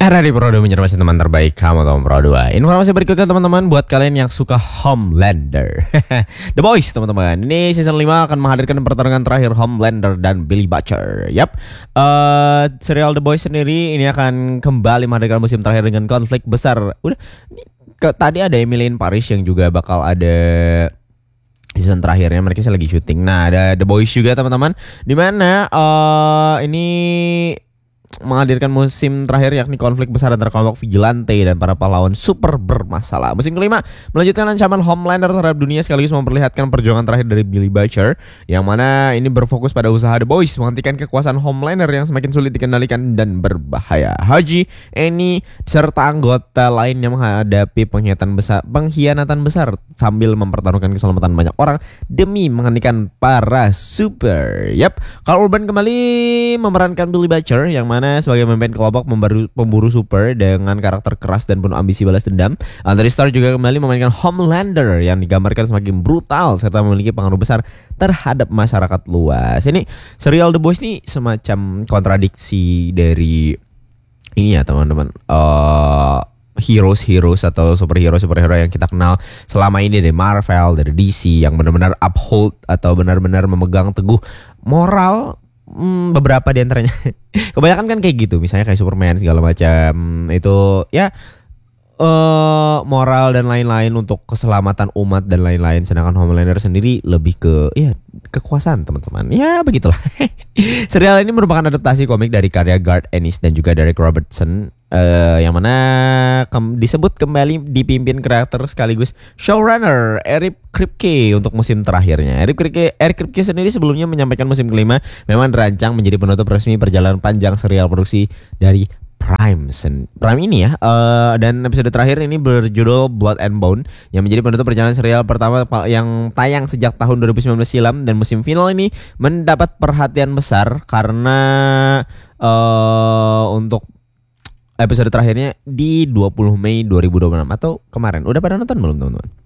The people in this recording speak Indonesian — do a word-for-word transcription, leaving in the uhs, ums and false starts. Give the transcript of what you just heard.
Era di Pro dua menjadi teman terbaik kamu Tom Pro dua. Informasi berikutnya teman-teman buat kalian yang suka Homelander. The Boys teman-teman. Ini season lima akan menghadirkan pertarungan terakhir Homelander dan Billy Butcher. Yap. Uh, serial The Boys sendiri ini akan kembali menghadirkan musim terakhir dengan konflik besar. Udah ini, ke, tadi ada Emily in Paris yang juga bakal ada season terakhirnya, mereka lagi syuting. Nah, ada The Boys juga teman-teman. Dimana uh, ini menghadirkan musim terakhir yakni konflik besar antara kelompok vigilante dan para pahlawan super bermasalah. Musim kelima melanjutkan ancaman Homelander terhadap dunia sekaligus memperlihatkan perjuangan terakhir dari Billy Butcher yang mana ini berfokus pada usaha The Boys menghentikan kekuasaan Homelander yang semakin sulit dikendalikan dan berbahaya. Haji, Annie serta anggota lain yang menghadapi pengkhianatan besar, pengkhianatan besar sambil mempertaruhkan keselamatan banyak orang demi menghentikan para super. Yap, Karl Urban kembali memerankan Billy Butcher yang mana sebagai pemimpin kelompok membaru, pemburu super dengan karakter keras dan penuh ambisi balas dendam. Anthony Starr juga kembali memainkan Homelander yang digambarkan semakin brutal serta memiliki pengaruh besar terhadap masyarakat luas. Ini serial The Boys ini semacam kontradiksi dari ini ya teman-teman. Uh, heroes-heroes atau superhero-superhero yang kita kenal selama ini dari Marvel, dari D C yang benar-benar uphold atau benar-benar memegang teguh moral. Hmm, beberapa di antaranya kebanyakan kan kayak gitu, misalnya kayak Superman segala macam itu ya uh, moral dan lain-lain untuk keselamatan umat dan lain-lain. Sedangkan Homelander sendiri lebih ke ya kekuasaan teman-teman. Ya begitulah. Serial ini merupakan adaptasi komik dari karya Garth Ennis dan juga Derek Robertson. Uh, yang mana kem- disebut kembali dipimpin kreator sekaligus showrunner Eric Kripke untuk musim terakhirnya. Eric Kripke, Eric Kripke sendiri sebelumnya menyampaikan musim kelima memang dirancang menjadi penutup resmi perjalanan panjang serial produksi dari Prime sen- Prime ini ya. Uh, dan episode terakhir ini berjudul Blood and Bone yang menjadi penutup perjalanan serial pertama yang tayang sejak tahun dua ribu sembilan belas silam. Dan musim final ini mendapat perhatian besar karena uh, untuk episode terakhirnya di dua puluh Mei dua ribu dua puluh enam atau kemarin. Udah pada nonton belum teman-teman?